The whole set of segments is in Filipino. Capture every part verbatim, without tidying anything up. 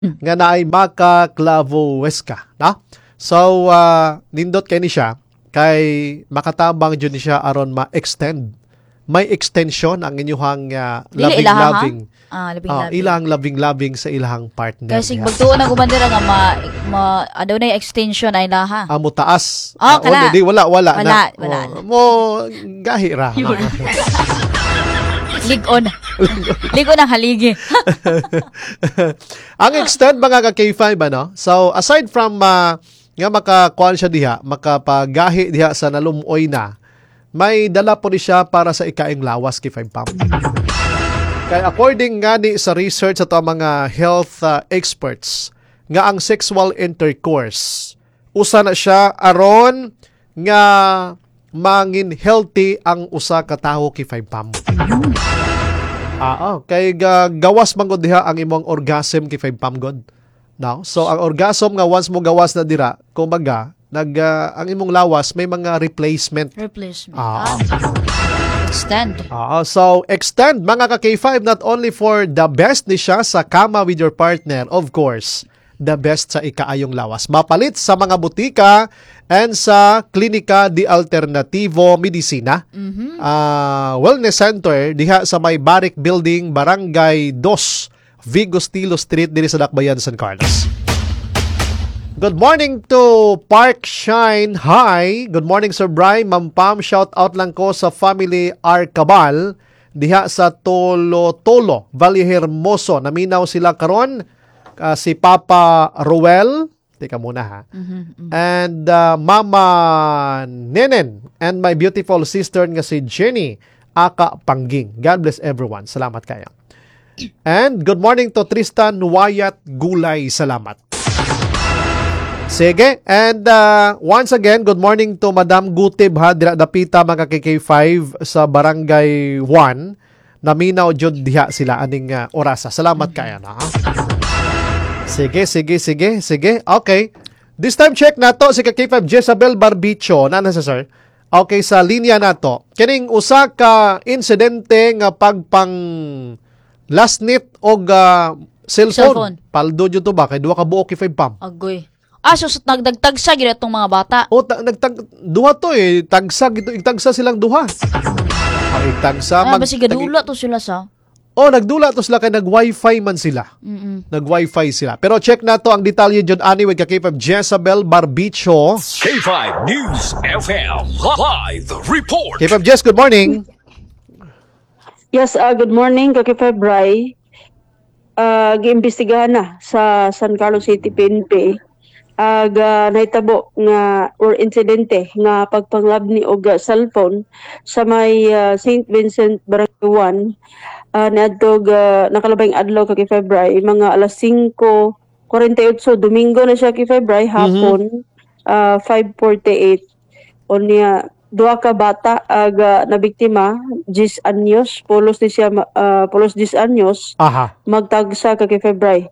nga naay Maka Clavoesca, no? So uh, nindot kay ni siya kay makatabang jud ni siya aron ma-extend. May extension ang inyuhang uh, loving-loving. Ah, labing uh, labing. Ilang labing-labing sa ilang partner. Kasi magtuon ang kumandira nga ma, ma ano na extension ay laha. Amo taas. Oh, Ah, kala. di wala wala, Wala, na. wala Oh, na. mo gahi ra. Ligon. Ligon ang haligi. Ang extend mga ka K five ano. So aside from uh, nga makakuan siya diha, makapagahi diha sa nalumoy na, may dala po ni siya para sa ikaing lawas K five pam. Kaya according nga ni sa research sa to mga health uh, experts, nga ang sexual intercourse usa na siya aron nga mangin healthy ang usa ka tawo K five pam. Ah, oh, kay uh, gawas man gud diha ang imong orgasm K five pam god. Now, so ang orgasm nga once mo gawas na dira, kumbaga, nag uh, ang imong lawas may mga replacement. Replacement. Ah. Ah. Extend. Ah, so extend mga ka K five not only for the best ni siya sa kama with your partner, of course, the best sa ikaayong lawas. Mapalit sa mga butika and sa Klinika di Alternativo Medicina. Mhm. Uh, wellness center diha sa may Barrick Building, Barangay two, Vigo Stilo Street diri sa Dakbayan, San Carlos. Good morning to Park Shine High. Good morning Sir Bry. Ma'am Pam, shout out lang ko sa family Arcabal diha sa Tolo Tolo, Valle Hermoso. Naminaw sila karon. Uh, si Papa Ruel, teka muna ha. Mhm. And uh, Mama Nenen and my beautiful sister nga si Jenny Aka Pangging. God bless everyone. Salamat kayo. And good morning to Tristan Wayat Gulay. Salamat. Sige. And uh, once again, good morning to Madam Gutib ha. Dira dapita mga K K five sa Barangay one. Naminaw jud diha sila aning uh, orasa. Salamat kayo na ha. Sige, sige, sige, sige. Okay. This time check na to si K K five Jezabel Barbicho. Na na sir? Okay, sa linya na to. Kining usa ka insidente nga pagpang last nit og uh, cellphone. Cellphone. Paldo jud to ba kay duha ka buok K five pam. Agoy. Ah, so nagdagtag siya gid atong mga bata. O ta- nagtag duha to eh, tagsag ito, igtagsa silang duha. Ay igtagsa Ah, mag basi gadula to sila sa. Oh, nagdula to sila kay nag-wifi man sila. Mm. Nag-wifi sila. Pero check na to ang detalye dyan ani with K five Jezabel Barbicho. K five News F M Live Report. K five Jess, good morning. Yes, uh, good morning, K five Bry. Uh, giimbestigahan na sa San Carlos City P N P. Ag uh, nahitabo nga or insidente nga pagpanglabni og uh, cellphone sa may uh, Saint Vincent Barangay one. Uh, niadtog uh, nakalabing adlaw kay February mga alas singko forty-eight Domingo na siya kay February hapon mm-hmm. uh, five forty-eight onya duha ka bata ag uh, nabiktima ten anyos pulos ni siya uh, pulos ten anyos Aha. magtagsa kay February.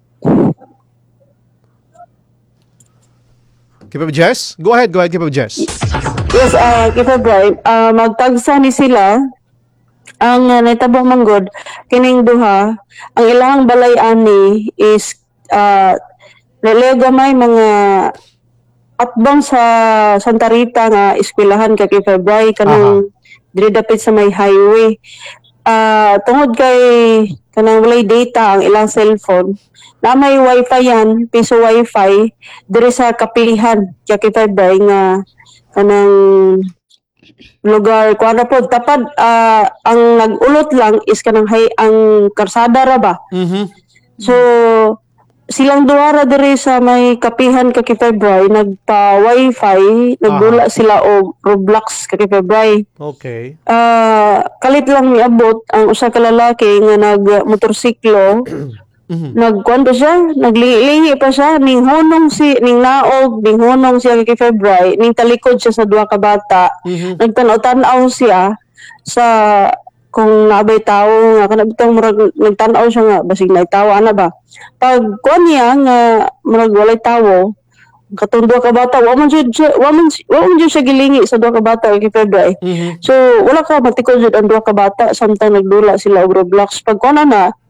K five Jess, go ahead, go ahead K five Jess. Yes, uh, kay February uh, magtagsa ni sila ang uh, naitabo manggod kining duha ang ilang balay ani is uh, gamay mga atbang sa Santa Rita nga eskwelahan kay February kanang diri dapit sa may highway. Uh, tungod kay kanang walay data ang ilang cellphone na may wifi yan, piso wifi diri sa kapilihan kay February nga kanang lugar kuha na po tapad uh, ang nag-ulot lang is kanang hay ang karsada ra ba. Mhm. So silang duha ra diri sa may kapihan kay February nagpa wifi nagdula sila og Roblox kay February. Okay. Uh, kalit lang miabot ang usa ka lalaki nga nag motorsiklo. Mm-hmm. Nagkwento siya, naglilingi pa siya, ning hunong si, ning naog, ning hunong siya kay February, ning talikod siya sa duha ka bata. Mm-hmm. Nagtanaw-tanaw siya sa kung nabay tao nga kanabitang murag nagtanaw siya nga basig na tawo ana ba. Pag kuan niya nga murag walay tawo, katong duha ka bata, wa man jud wa man wa man jud siya gilingi sa duha ka bata kay February. Mm-hmm. So wala ka matikod jud ang duha ka bata samtang nagdula sila og Roblox. Pag kuan na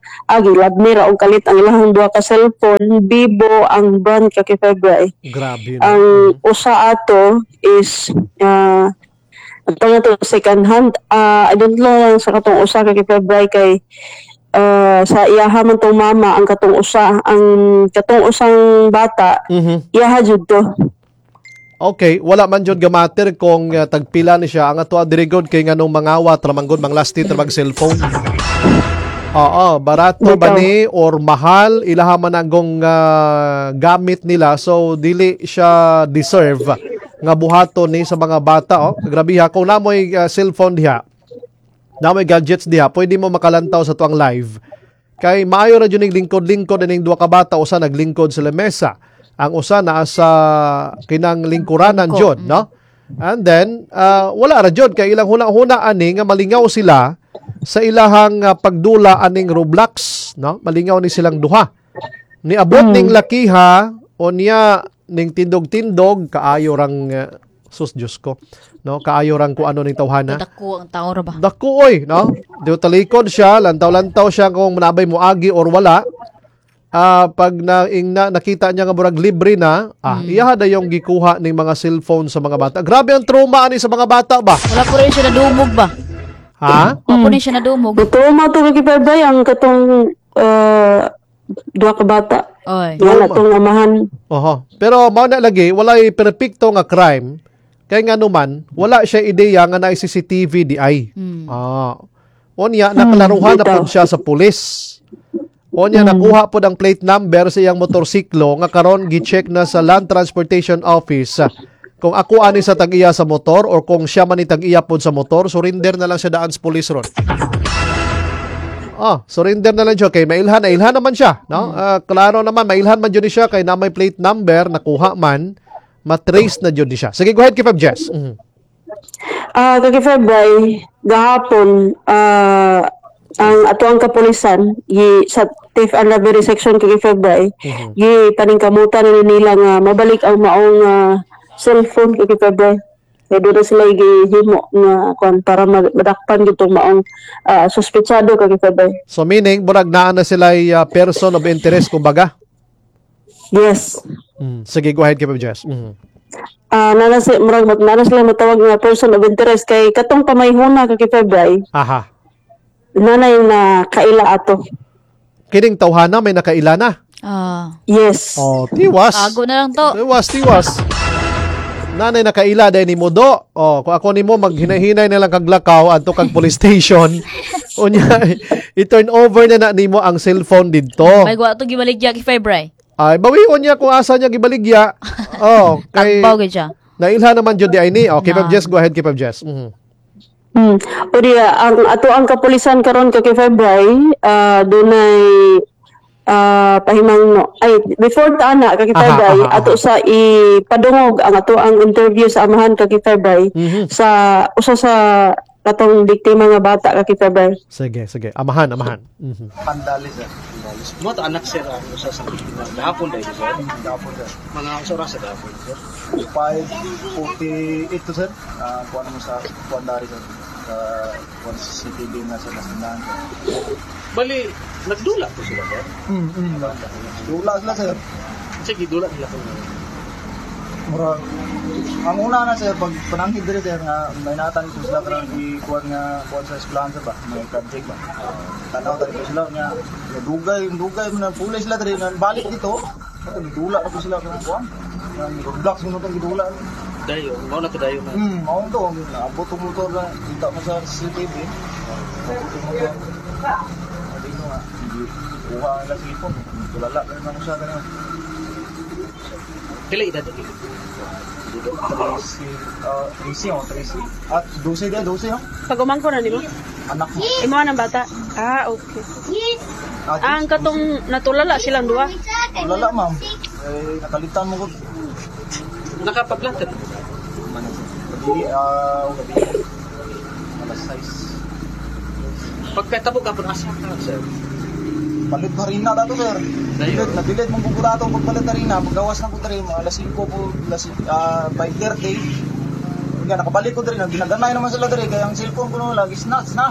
agi labni ra og kalit ang ilahang duha ka cellphone. Vivo ang brand ka kay February. Grabe. No? Ang usa ato is uh, ang tawag to second hand. Uh, I don't know lang sa katong usa ka kay February kay uh, sa iyaha man tong mama ang katong usa ang katong usang bata Mhm. iyaha jud to. Okay, wala man jud gamater kung uh, tagpila ni siya ang ato dirigod kay nganong mangawat ramanggod manglasti tra mag cellphone. Oo, barato Bitaw. ba ni or mahal ilaha man agong uh, gamit nila so dili siya deserve nga buhaton ni sa mga bata oh. Grabe ha kung namoy uh, cellphone diha. Namoy gadgets diha, pwede mo makalantaw sa tuang live. Kay maayo ra jud ning lingkod-lingkod ning duha ka bata usa naglingkod sa lamesa. Ang usa naa sa kinang lingkuranan Lingkod, jud, no? And then uh, wala ra jud kay ilang huna-huna ani nga malingaw sila sa ilahang uh, pagdula aning Roblox, no? Malingaw ni silang duha. Niabot ning lakiha o niya ning tindog-tindog kaayo rang uh, sus Diyos ko, no? Kaayo rang ku ano ning tawhana. Dako ang tao ra ba? Dako oy, no? Di talikod siya, lantaw-lantaw siya kung manabay mo agi or wala. Ah, pag na, ing na, nakita niya nga murag libre na, ah, iya da yung gikuha ning mga cellphone sa mga bata. Grabe ang trauma ani sa mga bata ba? Wala po rin siya nadumog ba? Ha? Wala po rin siya nadumog. Totoo mo to kay February ang katong uh, duha ka bata. Oy. Yan atong amahan. Oho. Pero mao na lagi, walay perpekto nga crime. Kay nga naman, wala siya ideya nga na C C T V di ay. Ah. Onya nakalaruhan na bitaw. pud siya sa pulis. Onya nakuha pod ang plate number sa iyang motorsiklo nga karon gi-check na sa Land Transportation Office. Kung ako ani sa tag-iya sa motor or kung siya man ni tag-iya pod sa motor, surrender na lang siya daan sa police ron. Ah, surrender na lang siya kay mailhan, nailhan naman siya, no? Ah, klaro naman mailhan man jud ni siya kay na may plate number nakuha man, matrace na jud ni siya. Sige, go ahead kay Fab Jess. Mhm. Ah, kay February gahapon ah ang ato ang kapulisan gi sa Thief and Robbery section kay February gi paningkamutan na nila nga mabalik ang maong ah, cellphone kay February. Kaya doon na sila gihimo nga kwan para ma- madakpan gitong maong ah, suspetsado kay February. So meaning murag naa na sila uh, person of interest kumbaga. Yes. Mm. Sige, go ahead kay Fab Jess. Mhm. Ah, nana si murag nana sila matawag nga person of interest kay katong pamayhuna kay February. Aha. Nanay na kaila ato. Kining tawhana may nakaila na. Ah. Yes. Oh, tiwas. Ago na lang to. Tiwas, tiwas. Nanay nakaila dahil ni Mudo. Oh, kung ako nimo maghinay-hinay na lang kag lakaw adto kag police station. Unya, i-turn over na na nimo ang cellphone didto. May gwa to gibaligya kay February. Ay, bawion niya kung asa niya gibaligya. Oh, kay Tagbaw gid siya. nailha naman jud di ay ni. Okay, Na. Pab Jess, go ahead kay Pab Jess. Mhm. Hmm. O diya, ang ato ang kapulisan karon kay February, ah dunay ah pahimang no. Ay, before ta ana kay Aha, February, aha, aha. ato sa ipadungog ang ato ang interview sa amahan kay February Mhm. sa usa sa katong biktima nga bata kay February. Sige, sige. Amahan, amahan. Mhm. Pandali sir. Pandali. Mo to anak sir ang usa sa biktima. Gahapon dai sir. Gahapon sir. Mga oras sa gahapon sir. five forty-eight to sir. Ah, kuan mo sa Pandali sir. Uh, kuan sa C C T V na sa nasindahan sir. Bali, nagdula to sila sir. Mm, mm. Dula sila sir. Sige, dula nila ko. Mura, ang una na sir, pag panangkid diri sir nga may natan ko sila karang ikuan nga kuan sa Esperanza ba, may project ba. Tanaw dali ko sila nga dugay, dugay man pulay sila diri nga balik dito. Kato dula na ko sila karang kuan. Nga Roblox mo tong gidula. Dayo, mao na to dayo na. Hmm, mao to, abot tong motor na kita mo sa C C T V. Abot tong motor. Adi ko nga, kuha ang cellphone. Tulala na naman siya ganun. Pila edad dito? Dito, Tracy, uh, Tracy, oh, Tracy. At Dulce dia, Dulce, no? Pagumang ko na nimo? Anak mo. Imo ng bata. Ah, okay. Ah, Ang katong natulala silang duha. Tulala, ma'am. Eh, nakalitan mo ko. Nakapaglantan? Manin, sir. Gabi, ah, uh, gabi. Alas sais. Pagkatabo ka po asa ka, sir? Palit pa rin na dato, sir. Nadilit, nadilit mong buburato pagpalit na rin na. Paggawas na ko na rin, mga alas singko po, alas five thirty. Nga, nakabalik ko na rin. Ginaganay naman sila na rin. Kaya ang cellphone ko na lagi, snatch na.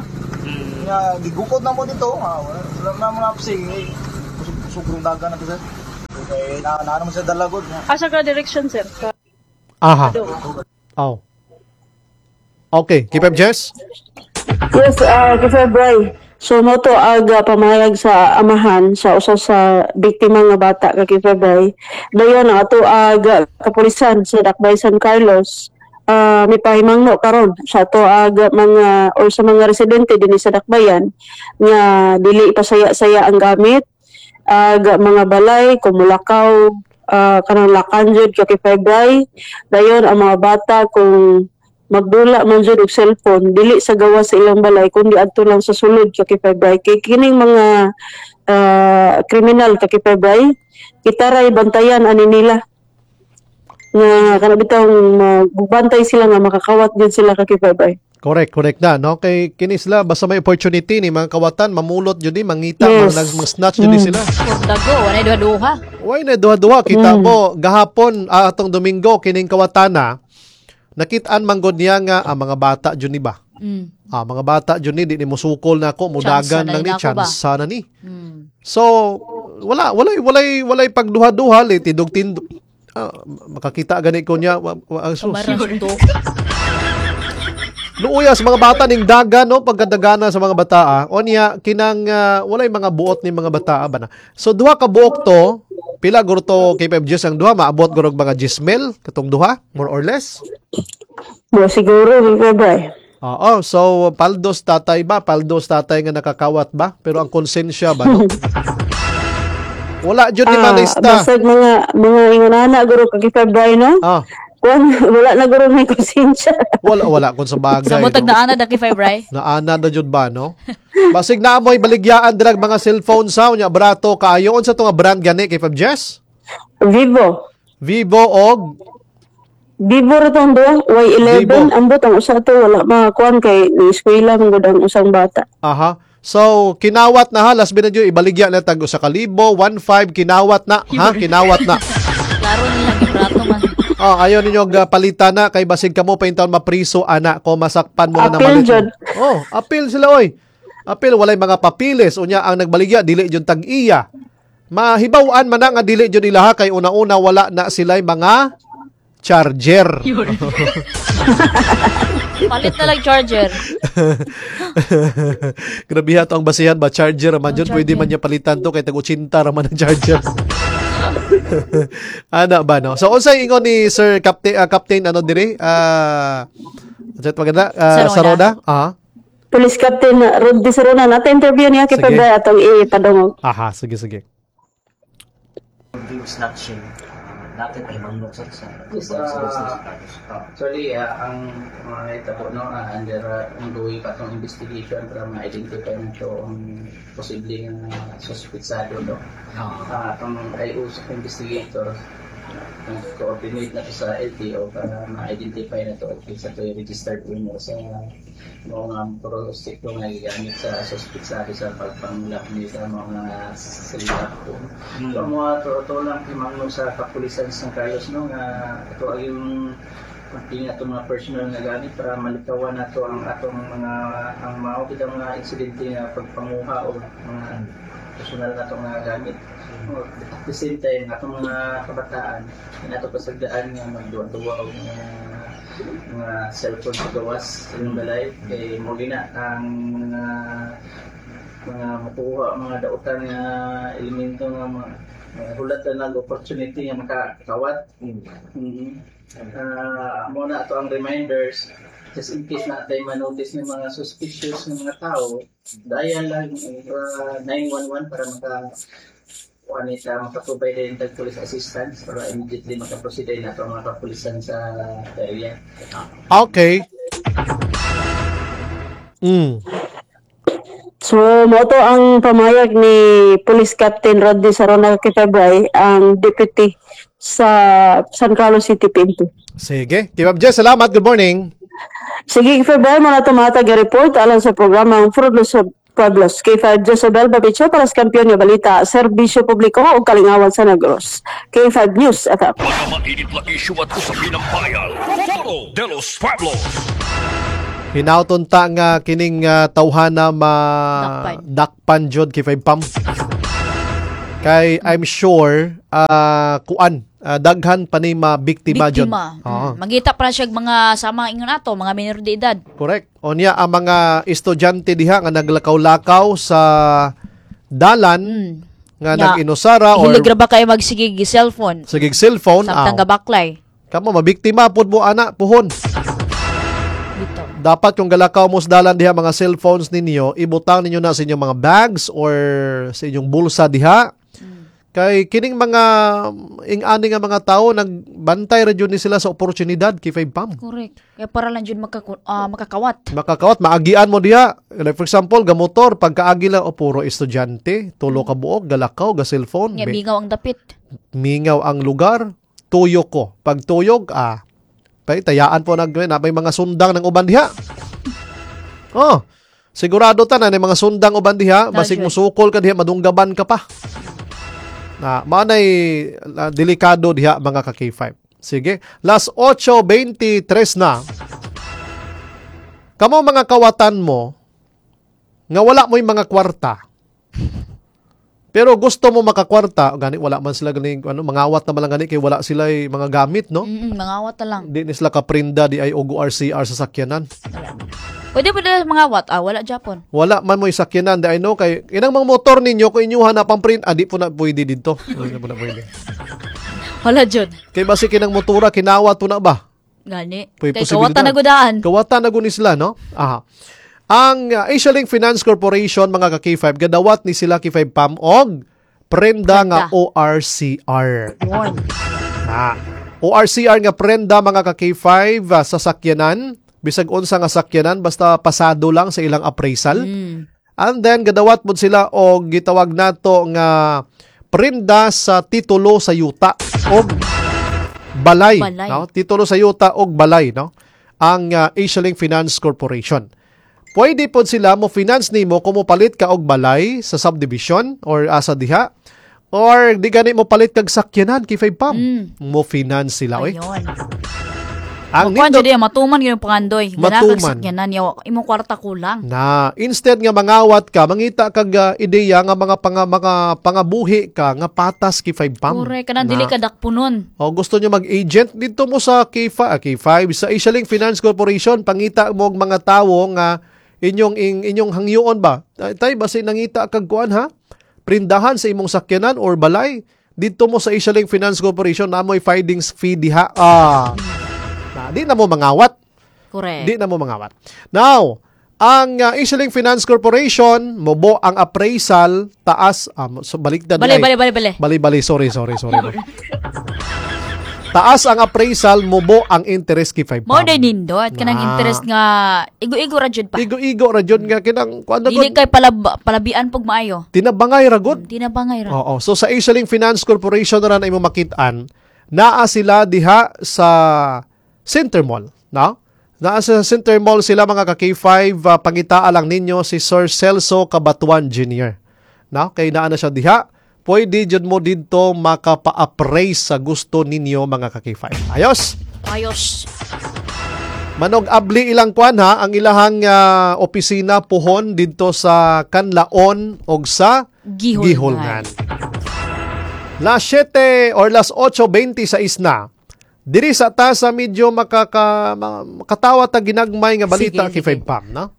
Nga, gigukod na mo dito. Ha, wala wala na mo napsing. Eh. Sobrang daga na to, sir. Okay, na, na naman sa dalagod. Asa ka direction, sir? Ka- Aha. Oh. Okay, keep up, Jess. Yes, uh, kay Bray. So mo to aga pamayag sa amahan sa usa sa biktima nga bata kay Febray. Dayon ato aga kapulisan sa Dakbay San Carlos. Uh, may pahimangno karon sa ato aga mga or sa mga residente dinhi sa Dakbayan nga dili pasaya-saya ang gamit, aga mga balay kumulakaw, uh, kanang lakan jud kay Febray. Dayon ang mga bata kung magdula man jud og cellphone dili sa gawas sa ilang balay kundi adto lang sa sulod kay Febray kay kining mga uh, kriminal kay Febray kita ray bantayan ani nila nga kana bitong magbantay sila nga makakawat jud sila kay Febray. Correct, correct na, no? Kay kini sila basta may opportunity ni mga kawatan mamulot jud ni mangita, Yes. yes. mga snatch jud ni sila. Dago, wala duha-duha. Why na duha-duha kita mo gahapon ah, atong Domingo kining kawatana nakit-an manggod niya nga ang mga bata jud ni ba. Mm. Ah, mga bata jud ni di ni musukol na ako, mudagan Chance na lang ni rin ako ba? chance na ni. Mm. So wala walay walay walay pagduha-duha li tidog tindog. Ah, makakita gani ko niya wa, wa, ah, sus. Marasutok. Luuya sa mga bata ning daga no pagkadagana sa mga bata ah. O niya kinang ah, walay mga buot ni mga bata ba na. So duha ka buok to pila guro to kay P F G ang duha maabot guro og mga gismel katong duha more or less. Mo siguro kay Febray. Oo, so paldos tatay ba? Paldos tatay nga nakakawat ba? Pero ang konsensya ba no? Wala jud ni Ah, malista. basag mga mga ingonana guro kay Febray no. Ah, Kung wala na guro may konsensya. wala wala kun sa bagay. Sa mutag no? na ana da kay Febray. Naana na jud ba no? Basig na amoy baligyaan dirag mga cellphone sound nya brato kaayo unsa to nga brand gani kay Fabjes? Vivo. Vivo og Vivo ra tong duha, Y eleven, Vivo. ambot ang usa to wala makakuan kay ni eskwela man gud ang usang bata. aha. So kinawat na ha last binadyo ibaligya na tag sa kalibo one five kinawat na ha kinawat na. Klaro nila gibrato man. Oh, ayaw ninyo uh, palitan na kay basig kamo pa intaon mapriso ana ko masakpan mo na Apil, malit. Jud. Oh, apil sila oy. Apil walay mga papilis unya ang nagbaligya dili jud tag-iya. Mahibaw-an man na nga dili jud ilaha kay una-una wala na sila'y mga charger. Palit na lang charger. Grabe ha to ang basihan ba charger man jud charger. pwede man niya palitan to kay tag eighty raman ang charger. Ana ba no? So unsay ingon ni Sir Captain uh, Captain ano diri? Ah uh, maganda uh, Sarona. Sarona? Ah. Police Captain Rod Di Sarona nata interview niya kay Sige. Febray atong ipadungog. Aha, sige sige. Yung snatching, natin ay manok sa sa Yes, sa uh, sa Actually, uh, ang mga ito po, no, uh, under uh, ongoing pa itong investigation para ma-identify nito ang posibleng uh, suspitsado. No? Uh, itong I O S investigator, uh, coordinate na ito sa L T O para ma-identify na ito at sa ito yung registered owner sa mga prosekto na gagamit sa suspitsado sa pagpangulap niya sa mga silap po. So, ang mga to lang kimangno sa kapulisan sa Carlos no, nga ito ay yung pagtingin ato mga personal na gamit para malikawan nato ang atong mga ang mga kitang mga insidente nga pagpanguha o mga personal na itong mga gamit. O, at the same time, atong mga kabataan, nato pasagdaan nga magduwa-duwa o mga, mga cellphone sa gawas sa inyong balay. Kay mo gina ang mga mga makuha, mga dautan nga elemento nga mga uh, hulat na nag-opportunity nga makakawat. Mm-hmm. Uh, muna ito ang reminders just in case na tayo manotice ng mga suspicious ng mga tao, dayan lang uh, nine one one para maka wanita makaprovide din ng police assistance para immediately makaproceed na ito ang mga kapulisan sa area. Okay. Mm. So, mo to ang pamayag ni Police Captain Rod Di Sarona kay Febray, ang deputy sa San Carlos City P M two. Sige. Team Abjess, salamat. Good morning. Sige, Febray, mo na tumatag report alang sa programang Fruitless of Pueblos. K five Josabel Babicho para sa kampiyon nga balita, serbisyo publiko o kalingawan sa Negros. K five News F M. Mga mainit na isyu at usapin ng bayan. Foro de los Pueblos. Hinauton ta nga kining uh, tawhana ma Dakpan. dakpan jud kay five pam. Kay I'm sure uh, kuan uh, daghan pa ni mabiktima jud. Biktima. Oo. Mm. Mangita pa siya mga sama ingon ato, mga minor de edad. Correct. Onya ang mga estudyante diha nga naglakaw-lakaw sa dalan Mm. nga Ya. nag-inusara or Hilig ra ba kayo magsigig cellphone? sa gig cellphone Samtang aw. gabaklay. Kamo mabiktima pud mo ana puhon. Dito. Dapat kung galakaw mo sa dalan diha mga cellphones ninyo, ibutang ninyo na sa inyong mga bags or sa inyong bulsa diha. Kay kining mga ing-ani nga mga tao nagbantay ra jud ni sila sa oportunidad kay five pam. Correct. Kaya para lang jud makaku- ah, makakawat. Makakawat maagian mo diha. Like for example, ga motor pagkaagi lang o puro estudyante, tulo ka buok galakaw ga cellphone. Nga Be- bigaw ang dapit. mingaw ang lugar, tuyok ko. Pag tuyog, ah, pay, tayaan po nag na may mga sundang ng uban diha. Oh, sigurado ta na may mga sundang uban diha, basig Sure. musukol ka diha, madunggaban ka pa. Na, manay uh, delikado diha mga ka K five. Sige, last eight twenty-three na. Kamo mga kawatan mo, nga wala mo'y mga kwarta, pero gusto mo makakwarta, gani wala man sila ganing ano, mangawat na malang gani kay wala sila ay mga gamit, no? Mm, mangawat na lang. Di ni sila kaprinda di ay og R C R sa sakyanan. Pwede pa nila mangawat. Ah, wala Japon. Wala man mo'y sakyanan di ay no kay inang mga motor ninyo kung inyuha na pang print, adi po na pwede dito. Hindi po na pwede. Wala jud. Kay basi kinang motora kinawat to na ba? Gani. Pwede Kay posibilidad. kawatan na gudaan. Kawatan na guni sila, no? Aha. Ang uh, Asialink Finance Corporation, mga ka K five, gadawat ni sila K five Pam og prenda nga Prenda. O R C R. Yun. Ah, O R C R nga prenda mga ka K five uh, sa sakyanan, bisag unsa nga sakyanan basta pasado lang sa ilang appraisal. Mm. And then gadawat mo sila og gitawag nato nga prenda sa titulo sa yuta og balay, Balay. no? Titulo sa yuta og balay, no? Ang uh, Asialink Finance Corporation. Pwede po sila mo finance nimo kung mo palit ka og balay sa subdivision or asa diha or di gani mo palit kag sakyanan kay five pam. Mm. Mo finance sila oy. Ayun. Ang Kuan nindot jud yan, matuman gyud yung pangandoy. Matuman. Ganakag sakyanan yaw imong kwarta kulang. na instead nga mangawat ka, mangita kag uh, ideya nga mga panga, mga pangabuhi ka nga patas kay five pam. Correct, kanang Na- dili ka dakpunon. O gusto nyo mag-agent dito mo sa K five, ah, K five sa Asialink Finance Corporation, pangita mo og mga tawo nga inyong ing, inyong hangyoon ba? Tay, tay basi nangita kag kuan ha? Prindahan sa imong sakyanan or balay. Dito mo sa Asialink Finance Corporation na mo'y findings fee diha. Ah. Na, di na mo mangawat. Correct. Di na mo mangawat. Now, ang uh, Asialink Finance Corporation, mobo ang appraisal taas, ah, so baliktad Bali, ay- bali, bali, bali. Bali, bali. Sorry, sorry, sorry. Taas ang appraisal, mubo ang interest kay five More pound. than nindot. Kanang Na. interest nga, igo-igo ra jud pa. Igo-igo ra jud nga kinang kuan Dili kay palab palabian pug maayo. tinabangay ra gud. Di na bangay ra. Oo. So sa Asialink Finance Corporation na imo makit-an, naa sila diha sa Center Mall, no? Naa sa Center Mall sila mga ka K five, uh, pangitaa lang ninyo si Sir Celso Cabatuan Junior No? Kay naa na siya diha. Pwede jud mo dito makapa-appraise sa gusto ninyo mga ka K five. Ayos. Ayos. Manog abli ilang kwan ha, ang ilahang uh, opisina puhon dito sa Kanlaon og sa Gihulngan. Gihulngan. Las siete or las eight twenty-six na. Diri sa ta sa medyo makaka ma- makatawa ta ginagmay nga balita Sige, kay sige. five pam, no?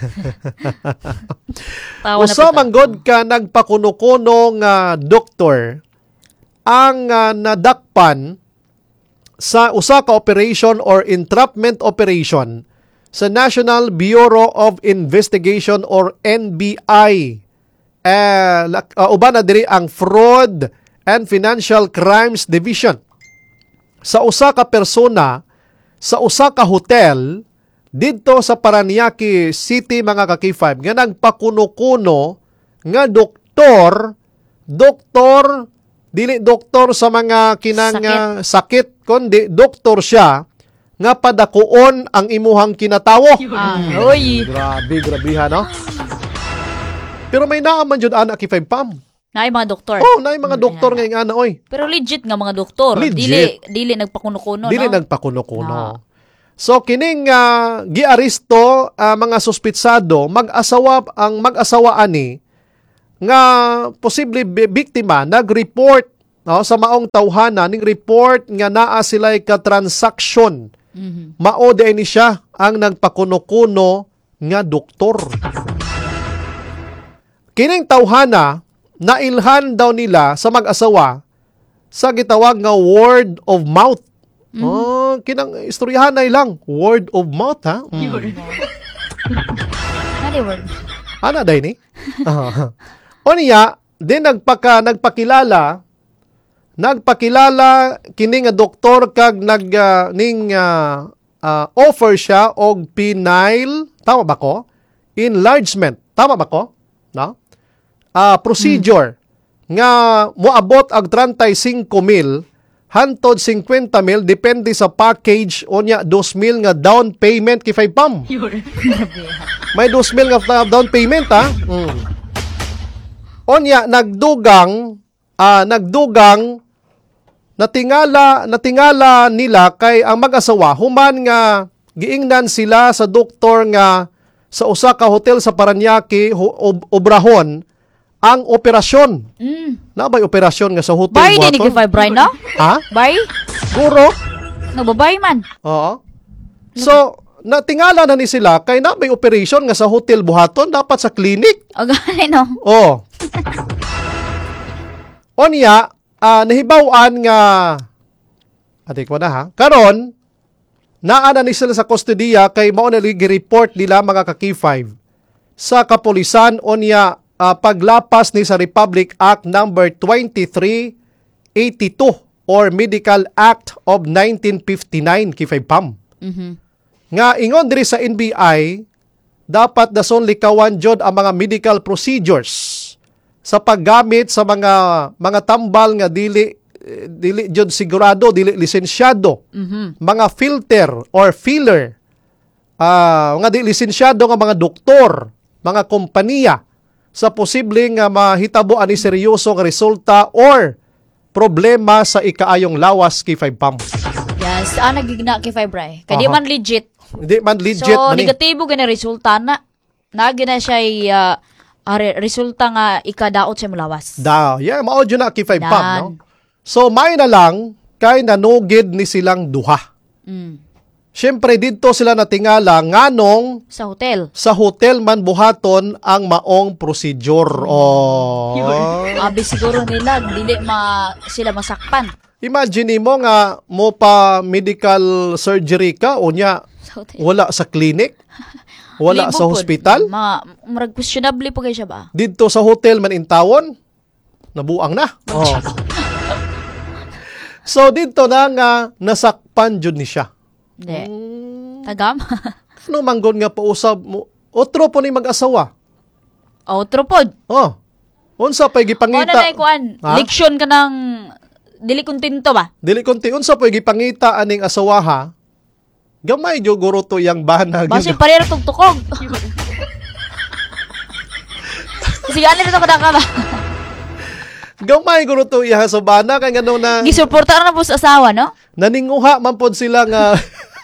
Tawa na Usa pita. man gud ka nagpakuno-kuno nga doktor ang uh, nadakpan sa usa ka operation or entrapment operation sa National Bureau of Investigation or N B I. Eh, lak- uh, uban na diri ang Fraud and Financial Crimes Division. Sa usa ka persona sa usa ka hotel dito sa Paranaque City mga ka K five nga nagpakuno-kuno nga doktor doktor dili doktor sa mga kinang Sakit. uh, sakit kundi doktor siya nga padakuon ang imuhang kinatawo. Ah, oy. Grabe, grabe ha, no? Pero may naaman jud ana kay five pam. Naay mga doktor. Oh, na mga doktor nga yung ana oy. Pero legit nga mga doktor. Legit. Dili dili nagpakuno-kuno, Dili no? nagpakuno-kuno. No. So kining uh, giaristo uh, mga suspitsado mag-asawa ang mag-asawa ani nga posible bi- biktima nag-report no, sa maong tawhana ning report nga naa sila'y ka-transaction. Mhm. Mao di ni siya ang nagpakuno-kuno nga doktor. Kining tawhana nailhan daw nila sa mag-asawa sa gitawag nga word of mouth. Oh, kinang istoryahan na lang. Word of mouth, ha? Mm. Ano word? Ana day ni? Ah. O niya, din nagpaka nagpakilala nagpakilala kini nga doktor kag nag uh, ning uh, uh, offer siya og penile, tama ba ko? Enlargement, tama ba ko? No? Uh, procedure nga moabot ag thirty-five mil hantod fifty mil depende sa package o niya two mil nga down payment kay five pam. May two mil nga down payment ha. Mm. O niya nagdugang ah, nagdugang natingala natingala nila kay ang mag-asawa human nga giingnan sila sa doktor nga sa usa ka hotel sa Paranaque hu- ob- obrahon ang operasyon. Mm. Na ba'y operasyon nga sa hotel Bay din ni buhaton? kay Brian, no? Ha? Bay? Guro? Nababay man. Oo. So, natingala na ni sila kay na may operation nga sa hotel buhaton dapat sa clinic. O gani, no? Oh. O niya, ah, nahibawan nga ate ko na ha. Karon, naana ni sila sa kustodiya kay mao na gi-report nila mga ka-K five sa kapulisan o niya ah, paglapas ni sa Republic Act number twenty-three eighty-two or Medical Act of nineteen fifty-nine K five pam. Mhm. Nga ingon diri sa N B I dapat dason likawan jud ang mga medical procedures sa paggamit sa mga mga tambal nga dili eh, dili jud sigurado, dili lisensyado. Mhm. Mga filter or filler ah nga dili lisensyado nga mga doktor, mga kompanya sa posibleng nga mahitabo ani seryoso nga resulta or problema sa ikaayong lawas kay five pam. Yes, ah, nagigna kay Fibray. Kaya di Aha. man legit. Hindi man legit So, man eh. negatibo gani resulta na. Nagi na siya uh, are, resulta nga ikadaot siya mulawas. Da, yeah, mao jud na kay five pam, Dan. no? So may na lang kay nanugid ni silang duha. Mm. Syempre didto sila natingala nganong Sa hotel. sa hotel man buhaton ang maong procedure. Oh. Abi siguro nila, dili ma, sila masakpan. Imagine mo nga mo pa medical surgery ka o nya Sa hotel. wala sa clinic, wala Libo sa pod. hospital, Mga, marag questionable po kayo siya ba? didto sa hotel man in tawon, nabuang na. Oh. So didto na nga nasakpan jud ni siya. Hindi. Hmm. Tagam? Ano manggon nga pausab mo? Otro po ni mag-asawa. Outro pod. Oh. Unsa pay Ano gipangita? na kuan? Ha? Leksyon ka ng dili kontento ba? Dili konti unsa pay gipangita aning asawaha? Gamay jud guro to yang banag. Basi parero tugtukog. Sige, ano na kada ka ba? Gamay guro to iya sa bana kay ngano na Gisuporta na po sa asawa, no? naninguha man pod sila nga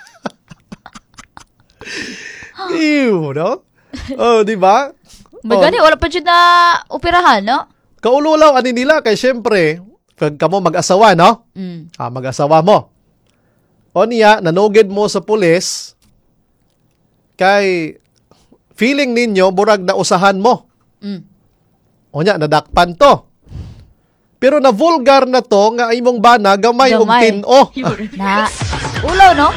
Ew, no? Oh, di ba? Magani, wala pa dyan na operahan, no? Kaululaw ani nila kay syempre pag kamo mag-asawa, no? Mm. Ah, mag-asawa mo. O niya, nanugid mo sa pulis, kay feeling ninyo, burag na usahan mo. Mm. O niya, nadakpan to. Pero na vulgar na to, nga imong bana, gamay og Gamay. tin-o. Na, ulaw, no?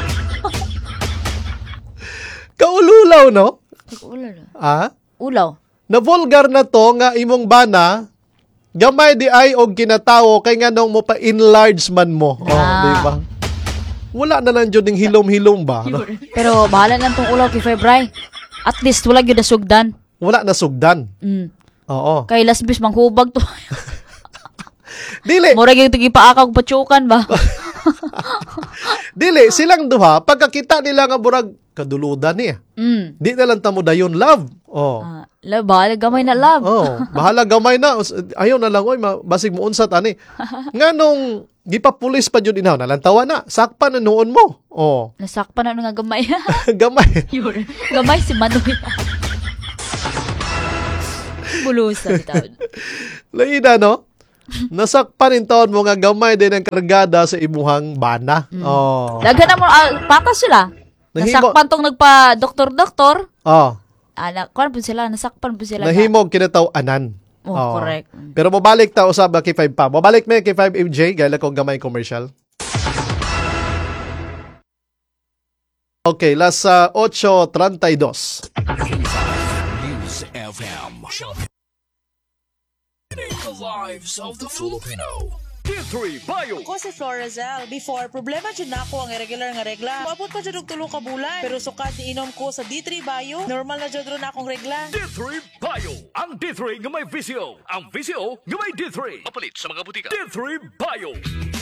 Kaululaw, no? Ulaw, no? Ah? Ulaw. Na vulgar na to, nga imong bana, gamay di ay og kinatawo, kay nga nung mo pa enlarge man mo. Oh, Ah. di ba? Wala na lang dyan yung hilom-hilom ba? No? Pero bahala lang tong ulaw kay Febray. At least wala gyud na sugdan. Wala na sugdan. Mm. Oo. Kay last bis manghubag to. Dili, Mura gyud tigi paakaw patsukan ba? dili, silang duha, pagkakita nila nga burag, kaduludan niya. Mm. Di na lang tamo dayon love. Oh. Ah, la bahala gamay na love. Oh, bahala gamay na. Us- Ayaw na lang, oy, ma- basig mo unsat ani. Nga nung gipapulis pa jud inaw nalantawa na sakpan na noon mo. Oh, Nasakpan na nga gamay. gamay. Yun. Gamay si Manoy. Bulusan taon. Laina no? Nasakpan in taon mo nga gamay din ang kargada sa imuhang bana. Oh. Daga na mo, ah, patas sila. Nahimo- Nasakpan tong nagpa-doktor-doktor. Oh. Ana, kuan po sila, nasakpan po sila. Nahimog kinataw-anan. Oh, correct. Pero mabalik ta usab kay five pa. Mabalik me kay five M J gayla kong gamay commercial. Okay, las uh, eight thirty-two. News F M. The lives of the Filipino. D three Bio. Ako si Florazel. Before, problema dyan na ako ang irregular nga regla. Maabot pa dyan og tulo ka bulan. Pero sukat iinom ko sa D three Bio, normal na dyan ron akong regla. D three Bio. Ang D three nga may visyo. Ang visyo nga may D three. Mapalit sa mga butika. D three Bio.